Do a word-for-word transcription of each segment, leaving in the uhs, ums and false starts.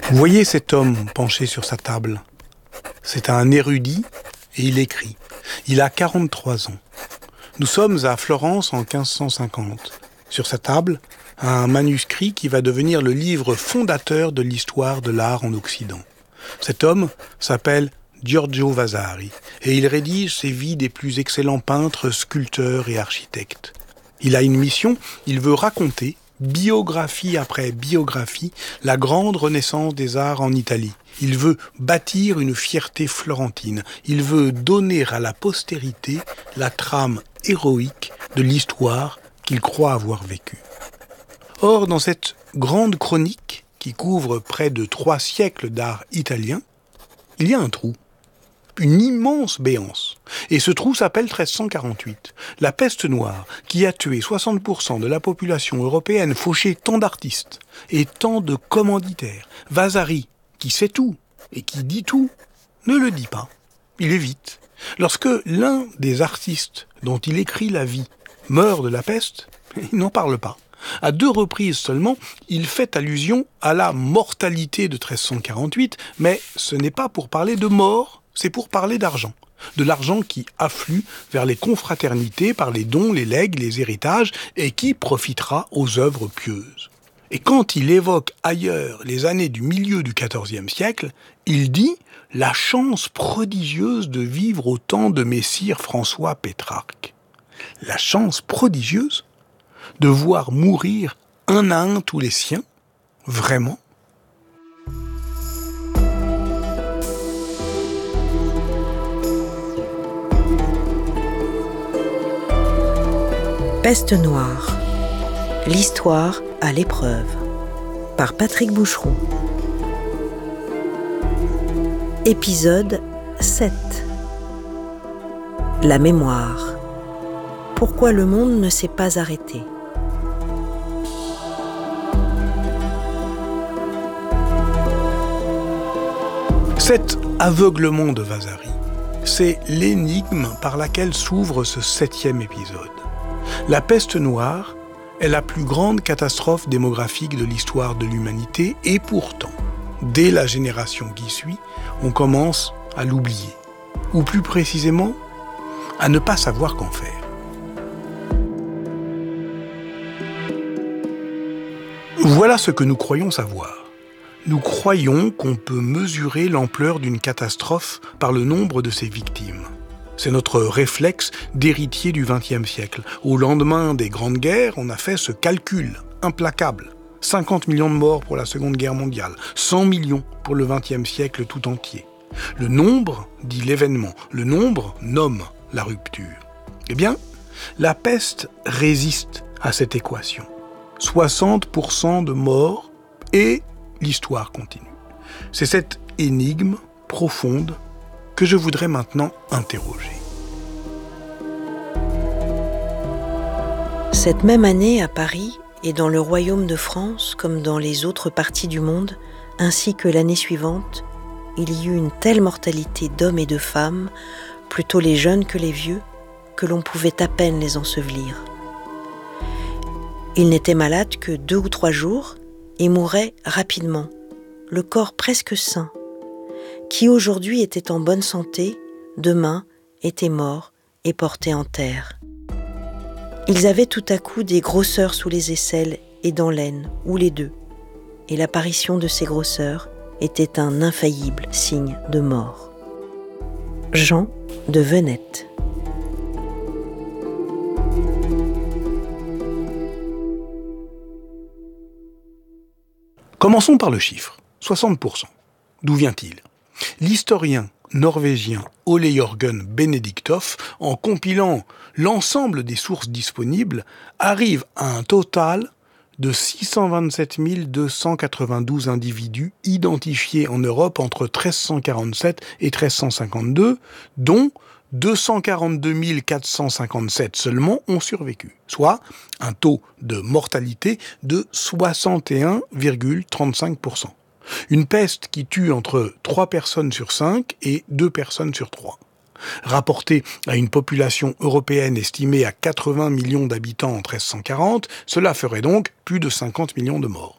Vous voyez cet homme penché sur sa table? C'est un érudit et il écrit. Il a quarante-trois ans. Nous sommes à Florence en quinze cent cinquante. Sur sa table, un manuscrit qui va devenir le livre fondateur de l'histoire de l'art en Occident. Cet homme s'appelle Giorgio Vasari et il rédige ses vies des plus excellents peintres, sculpteurs et architectes. Il a une mission, il veut raconter, biographie après biographie, la grande renaissance des arts en Italie. Il veut bâtir une fierté florentine. Il veut donner à la postérité la trame héroïque de l'histoire qu'il croit avoir vécue. Or, dans cette grande chronique qui couvre près de trois siècles d'art italien, il y a un trou, une immense béance. Et ce trou s'appelle treize cent quarante-huit. La peste noire qui a tué soixante pour cent de la population européenne, fauché tant d'artistes et tant de commanditaires. Vasari, qui sait tout et qui dit tout, ne le dit pas. Il évite. Lorsque l'un des artistes dont il écrit la vie meurt de la peste, il n'en parle pas. À deux reprises seulement, il fait allusion à la mortalité de treize cent quarante-huit, mais ce n'est pas pour parler de mort, c'est pour parler d'argent. De l'argent qui afflue vers les confraternités par les dons, les legs, les héritages, et qui profitera aux œuvres pieuses. Et quand il évoque ailleurs les années du milieu du quatorzième siècle, il dit « la chance prodigieuse de vivre au temps de messire François Pétrarque ». La chance prodigieuse de voir mourir un à un tous les siens, vraiment? Peste noire, l'histoire à l'épreuve, par Patrick Boucheron. Épisode sept. La mémoire. Pourquoi le monde ne s'est pas arrêté? Cet aveuglement de Vasari, c'est l'énigme par laquelle s'ouvre ce septième épisode. La peste noire est la plus grande catastrophe démographique de l'histoire de l'humanité et pourtant, dès la génération qui suit, on commence à l'oublier. Ou plus précisément, à ne pas savoir qu'en faire. Voilà ce que nous croyons savoir. Nous croyons qu'on peut mesurer l'ampleur d'une catastrophe par le nombre de ses victimes. C'est notre réflexe d'héritier du vingtième siècle. Au lendemain des grandes guerres, on a fait ce calcul implacable. cinquante millions de morts pour la Seconde Guerre mondiale, cent millions pour le vingtième siècle tout entier. Le nombre dit l'événement, le nombre nomme la rupture. Eh bien, la peste résiste à cette équation. soixante pour cent de morts et l'histoire continue. C'est cette énigme profonde que je voudrais maintenant interroger. Cette même année, à Paris et dans le royaume de France, comme dans les autres parties du monde, ainsi que l'année suivante, il y eut une telle mortalité d'hommes et de femmes, plutôt les jeunes que les vieux, que l'on pouvait à peine les ensevelir. Ils n'étaient malades que deux ou trois jours et mouraient rapidement, le corps presque sain. Qui aujourd'hui était en bonne santé, demain était mort et porté en terre. Ils avaient tout à coup des grosseurs sous les aisselles et dans l'aine, ou les deux, et l'apparition de ces grosseurs était un infaillible signe de mort. Jean de Venette. Commençons par le chiffre, soixante pour cent. D'où vient-il? L'historien norvégien Ole Jørgen Benedictov, en compilant l'ensemble des sources disponibles, arrive à un total de six cent vingt-sept mille deux cent quatre-vingt-douze individus identifiés en Europe entre treize cent quarante-sept et treize cent cinquante-deux, dont deux cent quarante-deux mille quatre cent cinquante-sept seulement ont survécu, soit un taux de mortalité de soixante et un virgule trente-cinq pour cent. Une peste qui tue entre trois personnes sur cinq et deux personnes sur trois. Rapporté à une population européenne estimée à quatre-vingts millions d'habitants en treize cent quarante, cela ferait donc plus de cinquante millions de morts.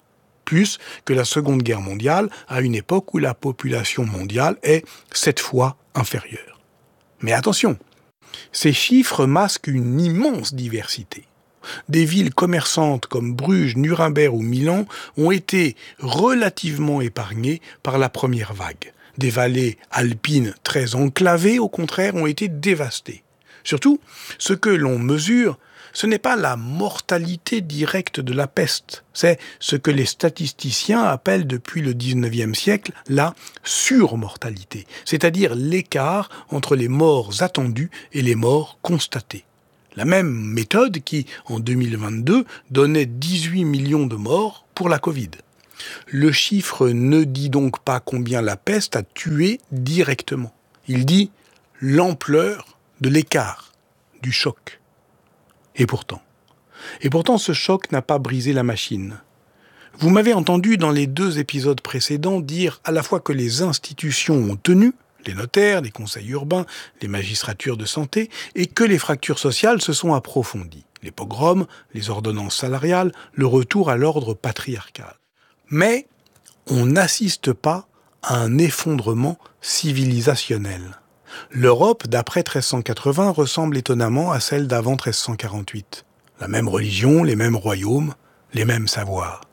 plus que la Seconde Guerre mondiale, à une époque où la population mondiale est sept fois inférieure. Mais attention, ces chiffres masquent une immense diversité. Des villes commerçantes comme Bruges, Nuremberg ou Milan ont été relativement épargnées par la première vague. Des vallées alpines très enclavées, au contraire, ont été dévastées. Surtout, ce que l'on mesure, ce n'est pas la mortalité directe de la peste, c'est ce que les statisticiens appellent depuis le dix-neuvième siècle la surmortalité, c'est-à-dire l'écart entre les morts attendues et les morts constatées. La même méthode qui, en deux mille vingt-deux, donnait dix-huit millions de morts pour la Covid. Le chiffre ne dit donc pas combien la peste a tué directement. Il dit l'ampleur de l'écart, du choc. Et pourtant, et pourtant ce choc n'a pas brisé la machine. Vous m'avez entendu dans les deux épisodes précédents dire à la fois que les institutions ont tenu, les notaires, les conseils urbains, les magistratures de santé, et que les fractures sociales se sont approfondies. Les pogroms, les ordonnances salariales, le retour à l'ordre patriarcal. Mais on n'assiste pas à un effondrement civilisationnel. L'Europe, d'après treize cent quatre-vingts, ressemble étonnamment à celle d'avant treize cent quarante-huit. La même religion, les mêmes royaumes, les mêmes savoirs.